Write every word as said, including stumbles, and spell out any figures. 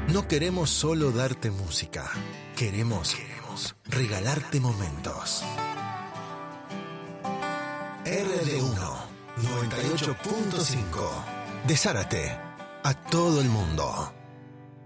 No queremos solo darte música, queremos, queremos regalarte momentos. R D uno noventa y ocho punto cinco de Zárate a todo el mundo.